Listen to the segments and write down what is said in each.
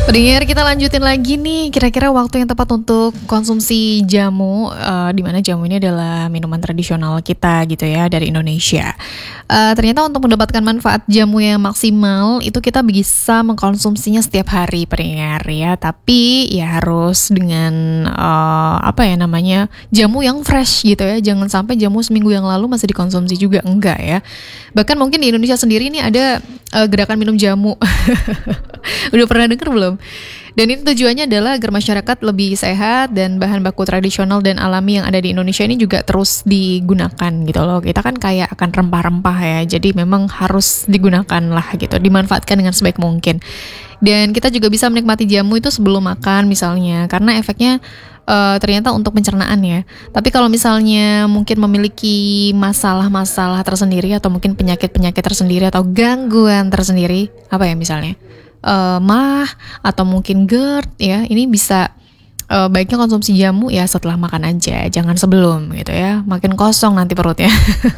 Pendengar, kita lanjutin lagi nih. Kira-kira waktu yang tepat untuk konsumsi jamu, di mana jamu ini adalah minuman tradisional kita gitu ya, dari Indonesia. Ternyata untuk mendapatkan manfaat jamu yang maksimal itu kita bisa mengkonsumsinya setiap hari, pendengar ya. Tapi ya harus dengan jamu yang fresh gitu ya. Jangan sampai jamu seminggu yang lalu masih dikonsumsi juga, enggak ya. Bahkan mungkin di Indonesia sendiri nih ada gerakan minum jamu. Udah pernah denger belum? Dan ini tujuannya adalah agar masyarakat lebih sehat dan bahan baku tradisional dan alami yang ada di Indonesia ini juga terus digunakan gitu loh. Kita kan kaya akan rempah-rempah ya, jadi memang harus digunakan lah gitu, dimanfaatkan dengan sebaik mungkin. Dan kita juga bisa menikmati jamu itu sebelum makan misalnya, karena efeknya ternyata untuk pencernaan ya. Tapi kalau misalnya mungkin memiliki masalah-masalah tersendiri atau mungkin penyakit-penyakit tersendiri atau gangguan tersendiri, apa ya misalnya mah atau mungkin GERD ya, ini bisa baiknya konsumsi jamu ya setelah makan aja, jangan sebelum gitu ya, makin kosong nanti perutnya.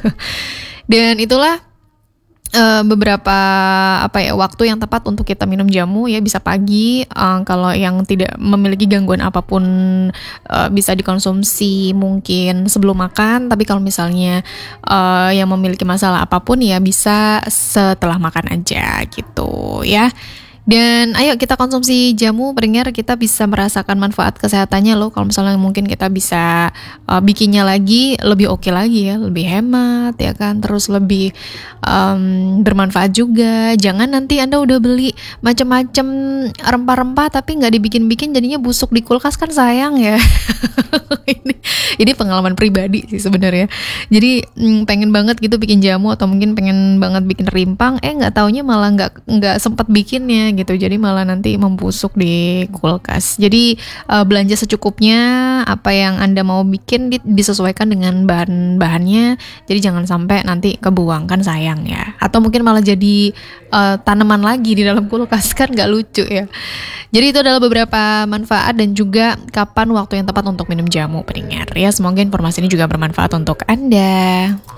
Dan itulah beberapa waktu yang tepat untuk kita minum jamu ya, bisa pagi, kalau yang tidak memiliki gangguan apapun bisa dikonsumsi mungkin sebelum makan, tapi kalau misalnya yang memiliki masalah apapun ya bisa setelah makan aja gitu ya. Dan ayo kita konsumsi jamu, pendengar, kita bisa merasakan manfaat kesehatannya loh. Kalau misalnya mungkin kita bisa bikinnya lagi lebih oke lagi ya, lebih hemat ya kan, terus lebih bermanfaat juga. Jangan nanti Anda udah beli macam-macam rempah-rempah tapi nggak dibikin-bikin, jadinya busuk di kulkas, kan sayang ya. Ini pengalaman pribadi sih sebenarnya. Jadi pengen banget gitu bikin jamu atau mungkin pengen banget bikin rimpang, nggak taunya malah nggak sempat bikinnya gitu, jadi malah nanti membusuk di kulkas. Jadi belanja secukupnya, apa yang Anda mau bikin disesuaikan dengan bahan-bahannya, jadi jangan sampai nanti kebuang, kan sayang ya. Atau mungkin malah jadi tanaman lagi di dalam kulkas, kan nggak lucu ya. Jadi itu adalah beberapa manfaat dan juga kapan waktu yang tepat untuk minum jamu, pendengar ya. Semoga informasi ini juga bermanfaat untuk Anda.